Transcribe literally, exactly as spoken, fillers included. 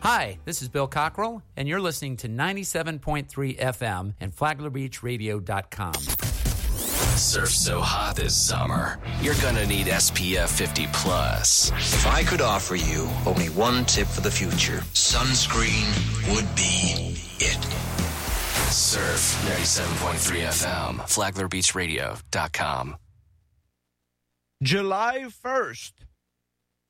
Hi, this is Bill Cockrell, and you're listening to ninety-seven point three F M and Flagler Beach Radio dot com. Surf so hot this summer, you're gonna need S P F fifty plus. If I could offer you only one tip for the future, sunscreen would be it. Surf ninety-seven point three F M, Flagler Beach Radio dot com. July first,